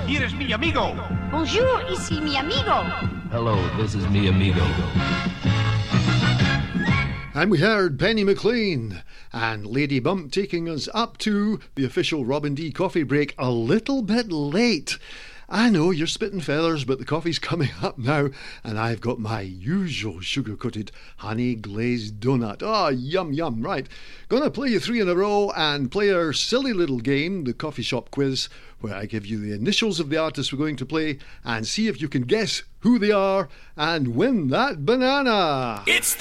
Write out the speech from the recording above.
here is mi amigo. Bonjour, ici mi amigo. Hello, this is mi amigo. And we heard Penny McLean and Lady Bump taking us up to the official Robin D coffee break a little bit late. I know you're spitting feathers, but the coffee's coming up now, and I've got my usual sugar-coated honey glazed donut. Oh, yum, yum. Right, gonna play you 3 in a row and play our silly little game, the coffee shop quiz, where I give you the initials of the artists we're going to play and see if you can guess who they are and win that banana. It's